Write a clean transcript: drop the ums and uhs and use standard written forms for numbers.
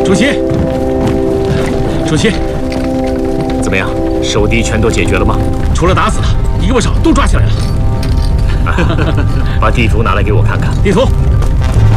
主席，主席， 怎么样？手敌全都解决了吗？ 除了打死的，一个不少都抓起来了。 把地图拿来给我看看。 地图。